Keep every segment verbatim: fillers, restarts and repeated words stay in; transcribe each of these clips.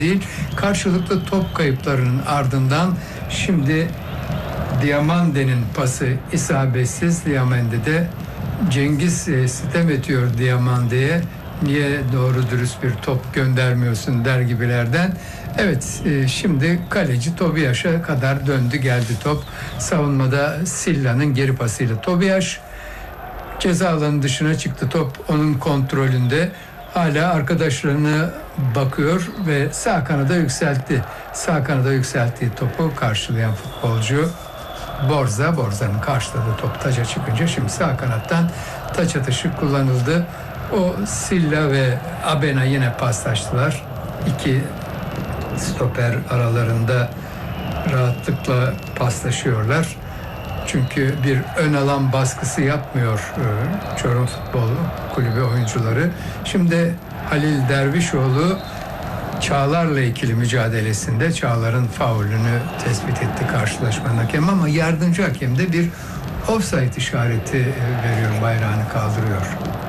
değil. Karşılıklı top kayıplarının ardından şimdi Diamande'nin pası isabetsiz. Diamande de Cengiz e, sitem ediyor Diamande'ye. Niye doğru dürüst bir top göndermiyorsun der gibilerden. Evet, e, şimdi kaleci Tobias'a kadar döndü geldi top. Savunmada Silla'nın geri pasıyla Tobias ceza alanı dışına çıktı, top onun kontrolünde. Hala arkadaşlarına bakıyor ve sağ kanada yükseltti. Sağ kanada yükselttiği topu karşılayan futbolcu Borza. Borza'nın karşıladığı top taça çıkınca şimdi sağ kanattan taç atışı kullanıldı. O Silla ve Abena yine paslaştılar. İki stoper aralarında rahatlıkla paslaşıyorlar. Çünkü bir ön alan baskısı yapmıyor Çorum Futbol Kulübü oyuncuları. Şimdi Halil Dervişoğlu Çağlar'la ikili mücadelesinde Çağlar'ın faulünü tespit etti karşılaşmanın hakemi, ama yardımcı hakem de bir offside işareti veriyor, bayrağını kaldırıyor.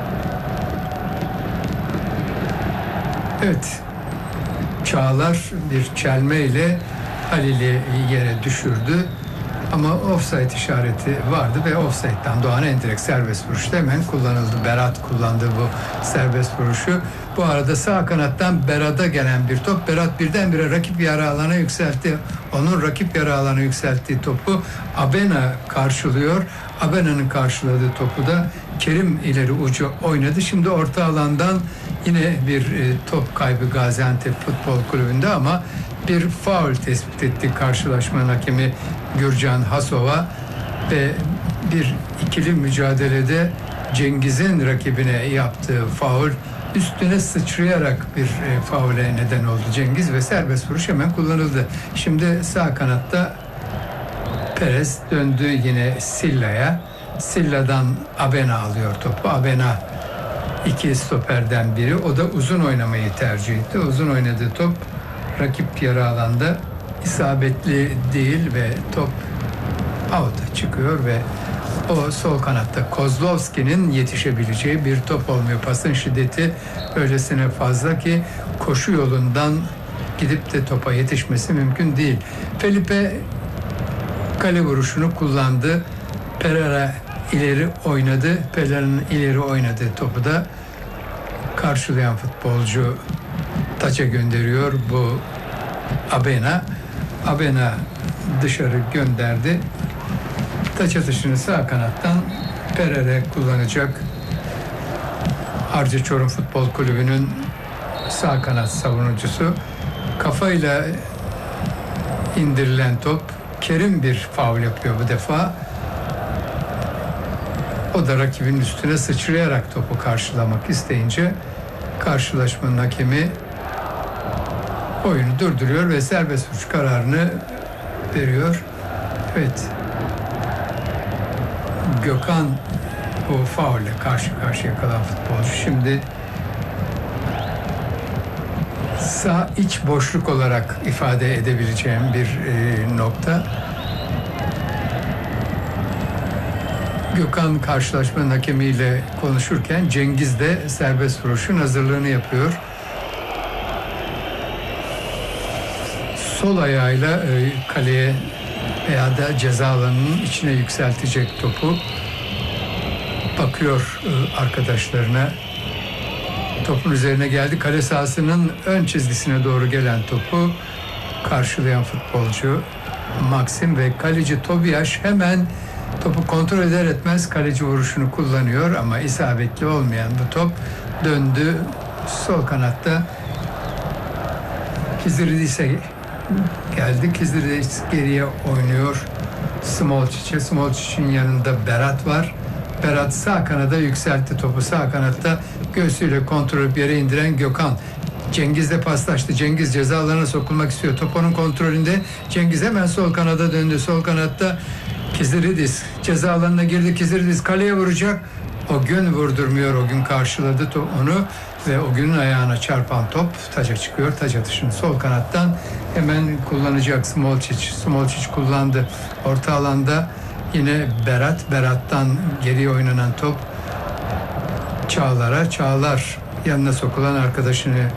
Evet, Çağlar bir çelme ile Halil'i yere düşürdü. Ama offside işareti vardı ve offside'den doğan en direkt serbest vuruş hemen kullanıldı. Berat kullandı bu serbest vuruşu. Bu arada sağ kanattan Berat'a gelen bir top. Berat birdenbire rakip yarı alana yükseltti. Onun rakip yarı alana yükselttiği topu Abena karşılıyor. Abena'nın karşıladığı topu da Kerim ileri ucu oynadı. Şimdi orta alandan yine bir e, top kaybı Gaziantep Futbol Kulübü'nde, ama bir faul tespit etti karşılaşmanın hakemi Gürcan Hasova ve bir ikili mücadelede Cengiz'in rakibine yaptığı faul üstüne sıçrayarak bir e, faule neden oldu Cengiz ve serbest vuruş hemen kullanıldı. Şimdi sağ kanatta Perez döndü yine Silla'ya. Silla'dan Abena alıyor topu. Abena iki stoperden biri. O da uzun oynamayı tercih etti. Uzun oynadığı top rakip yarı alanda isabetli değil ve top out'a çıkıyor ve o sol kanatta Kozlovski'nin yetişebileceği bir top olmuyor. Pasın şiddeti öylesine fazla ki koşu yolundan gidip de topa yetişmesi mümkün değil. Felipe kale vuruşunu kullandı. Pereira ileri oynadı. Pereira'nın ileri oynadığı topu da karşılayan futbolcu taça gönderiyor bu Abena. Abena dışarı gönderdi. Taç atışını sağ kanattan Pereira kullanacak. Harcı Çorum Futbol Kulübü'nün sağ kanat savunucusu. Kafayla indirilen top. Kerim bir faul yapıyor bu defa. O da rakibin üstüne sıçrayarak topu karşılamak isteyince karşılaşmanın hakemi oyunu durduruyor ve serbest vuruş kararını veriyor. Evet. Gökhan bu faulle karşı karşıya kalan futbolcu. Şimdi sağ iç boşluk olarak ifade edebileceğim bir e, nokta. Gökhan karşılaşmanın hakemiyle konuşurken Cengiz de serbest vuruşun hazırlığını yapıyor. Sol ayağıyla e, kaleye veya da ceza alanının içine yükseltecek topu. Bakıyor e, arkadaşlarına. Topun üzerine geldi. Kale sahasının ön çizgisine doğru gelen topu karşılayan futbolcu Maxim ve kaleci Tobias hemen topu kontrol eder etmez kaleci vuruşunu kullanıyor, ama isabetli olmayan bu top döndü. Sol kanatta Kiziridis'e geldi. Kiziridis geriye oynuyor Smolcic'e. Smolcic'in yanında Berat var. Berat sağ kanada yükseltti topu. Sağ kanatta göğsüyle kontrol yere indiren Gökhan. Cengiz'le paslaştı. Cengiz ceza alanına sokulmak istiyor. Top onun kontrolünde. Cengiz hemen sol kanada döndü. Sol kanatta Kiziridis ceza alanına girdi. Kiziridis kaleye vuracak. O gün vurdurmuyor. O gün karşıladı onu ve o günün ayağına çarpan top taça çıkıyor. Taç atışını sol kanattan hemen kullanacak Smolcic. Smolcic kullandı. Orta alanda yine Berat. Berat'tan geriye oynanan top Çağlar'a. Çağlar yanına sokulan arkadaşını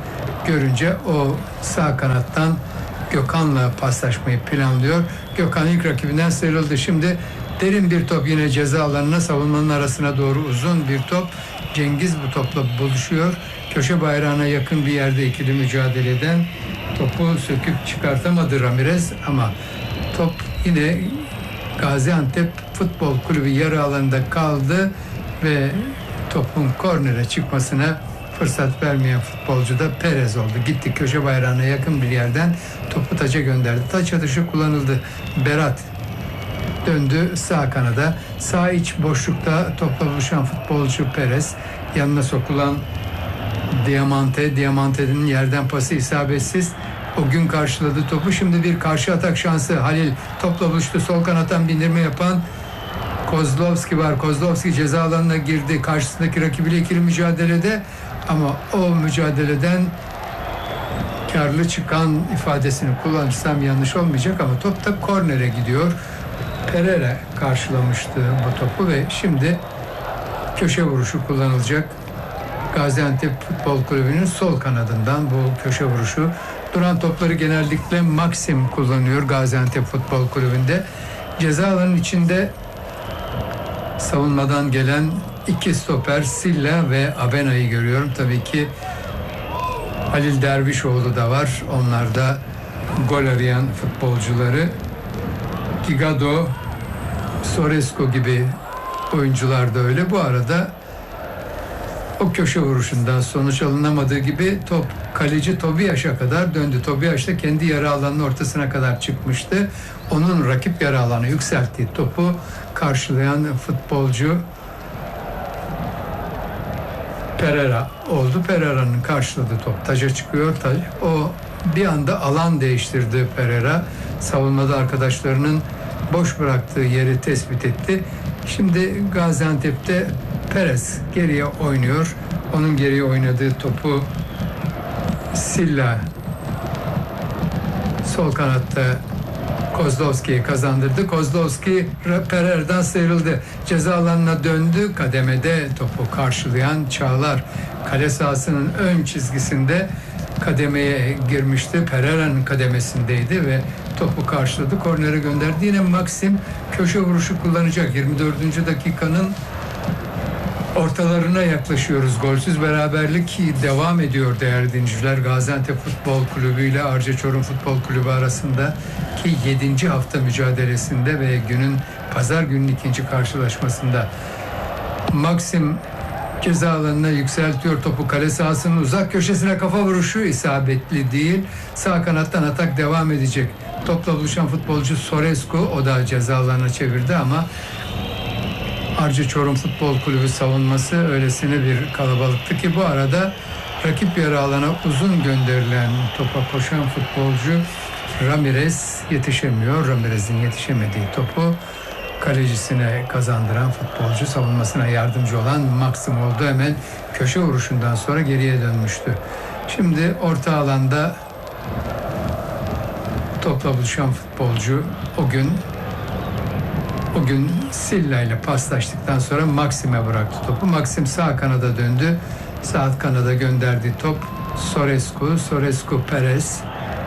görünce o sağ kanattan Gökhan'la paslaşmayı planlıyor. Gökhan ilk rakibinden sıyrıldı. Şimdi derin bir top yine ceza alanına, savunmanın arasına doğru uzun bir top. Cengiz bu topla buluşuyor. Köşe bayrağına yakın bir yerde ikili mücadeleden topu söküp çıkartamadı Ramirez ama top yine Gaziantep Futbol Kulübü yarı alanında kaldı ve topun kornere çıkmasına fırsat vermeyen futbolcu da Perez oldu. Gitti köşe bayrağına yakın bir yerden topu taça gönderdi. Taç atışı kullanıldı. Berat döndü sağ kanada. Sağ iç boşlukta topla buluşan futbolcu Perez. Yanına sokulan Diamante. Diamante'nin yerden pası isabetsiz. O gün karşıladı topu. Şimdi bir karşı atak şansı. Halil topla buluştu. Sol kanattan bindirme yapan Kozlovski var. Kozlovski ceza alanına girdi. Karşısındaki rakibiyle ikili mücadelede ama o mücadeleden karlı çıkan ifadesini kullanırsam yanlış olmayacak ama top da kornere gidiyor. Pereira karşılamıştı bu topu ve şimdi köşe vuruşu kullanılacak. Gaziantep Futbol Kulübü'nün sol kanadından bu köşe vuruşu. Duran topları genellikle Maxim kullanıyor Gaziantep Futbol Kulübü'nde. Ceza alanının içinde savunmadan gelen iki stoper Silla ve Abena'yı görüyorum. Tabii ki Halil Dervişoğlu da var. Onlar da gol arayan futbolcuları. Gigado, Soresco gibi oyuncular da öyle. Bu arada o köşe vuruşundan sonuç alınamadığı gibi top kaleci Tobias'a kadar döndü. Tobias da kendi yarı alanının ortasına kadar çıkmıştı. Onun rakip yarı alanı yükselttiği topu karşılayan futbolcu Pereira oldu. Pereira'nın karşıladığı top taca çıkıyor. O bir anda alan değiştirdi Pereira. Savunmada arkadaşlarının boş bıraktığı yeri tespit etti. Şimdi Gaziantep'te Perez geriye oynuyor. Onun geriye oynadığı topu Silla sol kanatta Kozlovski'ye kazandırdı. Kozlovski Pereira'dan sıyrıldı. Ceza alanına döndü. Kademede topu karşılayan Çağlar kale sahasının ön çizgisinde kademeye girmişti. Pereira'nın kademesindeydi ve topu karşıladı. Kornere gönderdi. Yine Maxim köşe vuruşu kullanacak. yirmi dördüncü dakikanın ortalarına yaklaşıyoruz. Golsüz beraberlik devam ediyor değerli dinleyiciler. Gaziantep Futbol Kulübü ile Arca Çorum Futbol Kulübü arasında ki yedinci hafta mücadelesinde ve günün pazar günün ikinci karşılaşmasında Maxim ceza alanına yükseltiyor topu, kale sahasının uzak köşesine kafa vuruşu isabetli değil. Sağ kanattan atak devam edecek. Topla buluşan futbolcu Sorescu, o da ceza alanına çevirdi ama Arca Çorum Futbol Kulübü savunması öylesine bir kalabalıktı ki bu arada rakip yarı alana uzun gönderilen topa koşan futbolcu Ramirez yetişemiyor. Ramirez'in yetişemediği topu kalecisine kazandıran futbolcu, savunmasına yardımcı olan Maxim oldu. Hemen köşe vuruşundan sonra geriye dönmüştü. Şimdi orta alanda topla buluşan futbolcu o gün O gün Silla ile paslaştıktan sonra Maxim'e bıraktı topu. Maxim sağ kanada döndü. Sağ kanada gönderdiği top Sorescu, Sorescu Perez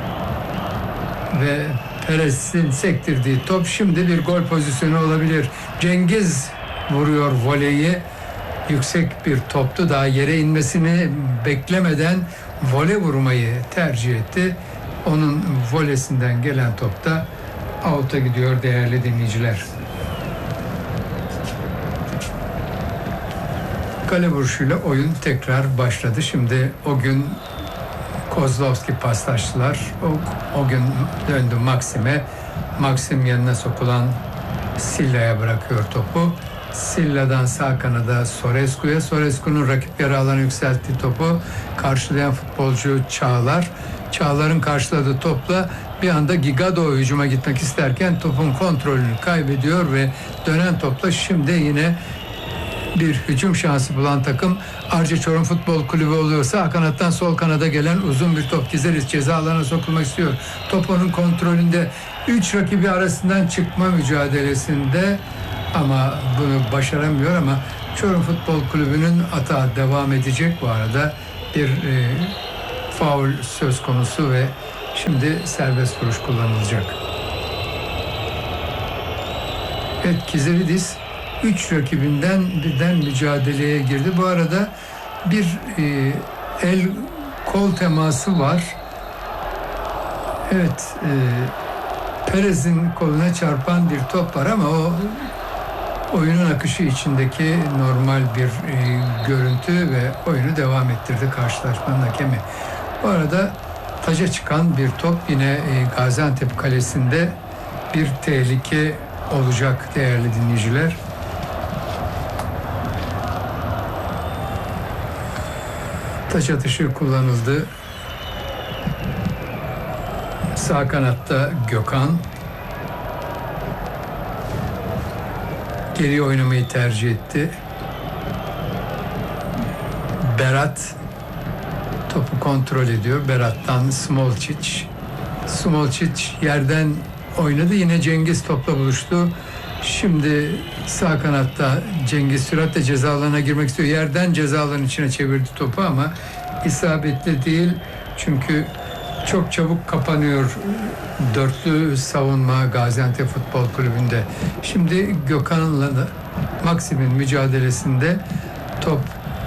ve Perez'in sektirdiği top şimdi bir gol pozisyonu olabilir. Cengiz vuruyor voleyi. Yüksek bir toptu. Daha yere inmesini beklemeden vole vurmayı tercih etti. Onun volesinden gelen top da out'a gidiyor değerli dinleyiciler. Kale vuruşuyla oyun tekrar başladı. Şimdi o gün Kozlovski paslaştılar. O, o gün döndü Maxim'e. Maxim yanına sokulan Silla'ya bırakıyor topu. Silla'dan sağ kanada Sorescu'ya. Sorescu'nun rakip yarı alanı yükselttiği topu karşılayan futbolcu Çağlar. Çağlar'ın karşıladığı topla bir anda Gigado hücuma gitmek isterken topun kontrolünü kaybediyor ve dönen topla şimdi yine bir hücum şansı bulan takım Arca Çorum Futbol Kulübü oluyor. Sağ kanattan sol kanada gelen uzun bir top. Gizeris ceza alanına sokulmak istiyor. Top onun kontrolünde. Üç rakibi arasından çıkma mücadelesinde ama bunu başaramıyor ama Çorum Futbol Kulübü'nün atağı devam edecek bu arada. Bir e, faul söz konusu ve şimdi serbest vuruş kullanılacak. Evet, Kiziridis üç rakibinden birden mücadeleye girdi. Bu arada bir e, el kol teması var. Evet, e, Perez'in koluna çarpan bir top var ama o oyunun akışı içindeki normal bir e, görüntü ve oyunu devam ettirdi karşılaşmanın hakemi. Bu arada taca çıkan bir top yine e, Gaziantep kalesinde bir tehlike olacak değerli dinleyiciler. Taç atışı kullanıldı. Sağ kanatta Gökhan. Geri oynamayı tercih etti. Berat topu kontrol ediyor. Berat'tan Smolčić. Smolčić yerden oynadı. Yine Cengiz topla buluştu. Şimdi sağ kanatta Cengiz süratle ceza alanına girmek istiyor. Yerden ceza alanının içine çevirdi topu ama isabetli değil. Çünkü çok çabuk kapanıyor dörtlü savunma Gaziantep Futbol Kulübü'nde. Şimdi Gökhan'la da Maksim'in mücadelesinde top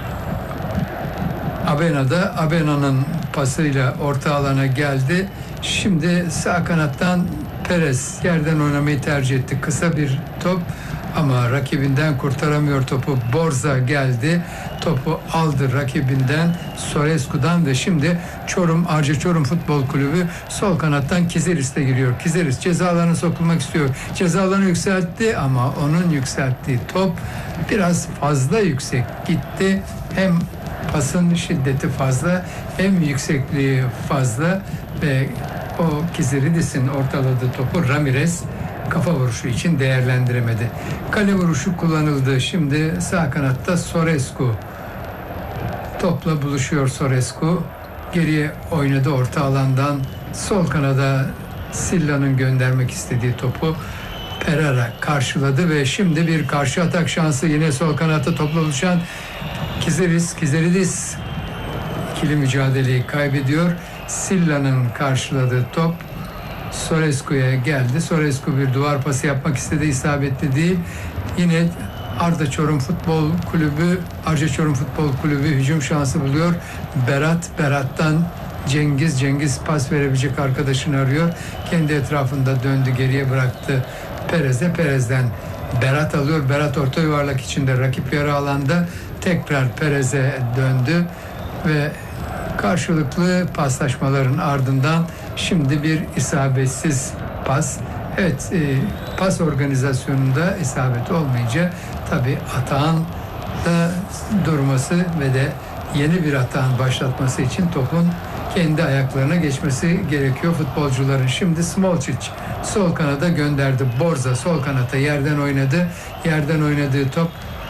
Abena'da. Abena'nın pasıyla orta alana geldi. Şimdi sağ kanattan Perez yerden oynamayı tercih etti. Kısa bir top ama rakibinden kurtaramıyor topu. Borza geldi. Topu aldı rakibinden, Sorescu'dan ve şimdi Çorum, Arca Çorum Futbol Kulübü sol kanattan Kiziris'te giriyor. Kiziris ceza alanına sokulmak istiyor. Ceza alanı yükseltti ama onun yükselttiği top biraz fazla yüksek gitti. Hem pasın şiddeti fazla hem yüksekliği fazla ve o Kiziridis'in ortaladığı topu Ramirez kafa vuruşu için değerlendiremedi. Kale vuruşu kullanıldı. Şimdi sağ kanatta Sorescu topla buluşuyor. Sorescu geriye oynadı orta alandan. Sol kanada Silla'nın göndermek istediği topu Pereira karşıladı ve şimdi bir karşı atak şansı. Yine sol kanatta topla buluşan Kiziris, Kiziridis ikili mücadeleyi kaybediyor. Silla'nın karşıladığı top Sorescu'ya geldi. Sorescu bir duvar pası yapmak istedi. İsabetli değil. Yine Arda Çorum Futbol Kulübü, Arca Çorum Futbol Kulübü hücum şansı buluyor. Berat, Berat'tan Cengiz. Cengiz pas verebilecek arkadaşını arıyor. Kendi etrafında döndü, geriye bıraktı Perez'e. Perez'den Berat alıyor. Berat orta yuvarlak içinde rakip yarı alanda tekrar Perez'e döndü ve karşılıklı paslaşmaların ardından şimdi bir isabetsiz pas. Evet, e, pas organizasyonunda isabet olmayınca tabii atağın da durması ve de yeni bir atağın başlatması için topun kendi ayaklarına geçmesi gerekiyor futbolcuların. Şimdi Smolčić sol kanada gönderdi. Borza sol kanata yerden oynadı. Yerden oynadığı top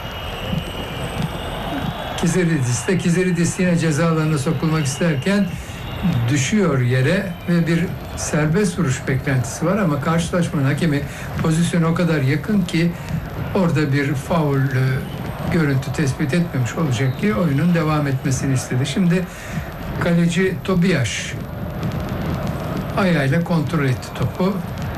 Kiziridis'te. Kiziridis yine ceza alanına sokulmak isterken düşüyor yere ve bir serbest vuruş beklentisi var ama karşılaşmanın hakemi pozisyonu o kadar yakın ki orada bir faul görüntü tespit etmemiş olacak ki oyunun devam etmesini istedi. Şimdi kaleci Tobias ayağıyla kontrol etti topu.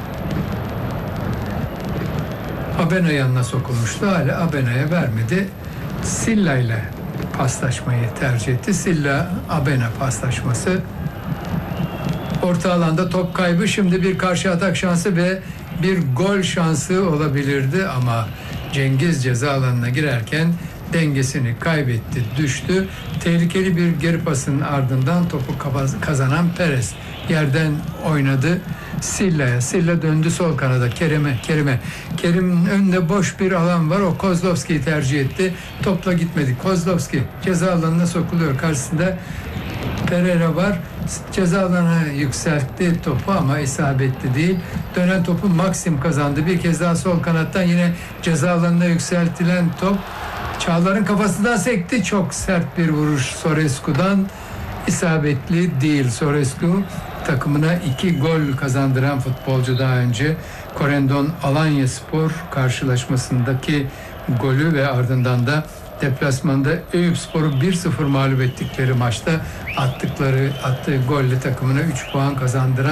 Abena yanına sokulmuştu. Hala Abena'ya vermedi. Silla ile paslaşmayı tercih etti. Silla Abena paslaşması. Orta alanda top kaybı. Şimdi bir karşı atak şansı ve bir gol şansı olabilirdi ama Cengiz ceza alanına girerken dengesini kaybetti, düştü. Tehlikeli bir geri pasın ardından topu kazanan Perez yerden oynadı Silla'ya. Silla döndü sol kanada Kerim'e. Kerim'e. Kerim'in önünde boş bir alan var. O Kozlovski'yi tercih etti. Topla gitmedi. Kozlovski ceza alanına sokuluyor. Karşısında Pereira var. Ceza alanına yükseltti topu ama isabetli değil. Dönen topu Maksim kazandı. Bir kez daha sol kanattan yine ceza alanına yükseltilen top Çağlar'ın kafasından sekti. Çok sert bir vuruş Sorescu'dan. İsabetli değil. Sorescu takımına iki gol kazandıran futbolcu daha önce. Corendon Alanyaspor karşılaşmasındaki golü ve ardından da deplasmanda Eyüpspor'u bir sıfır mağlup ettikleri maçta attıkları attığı golle takımına üç puan kazandıran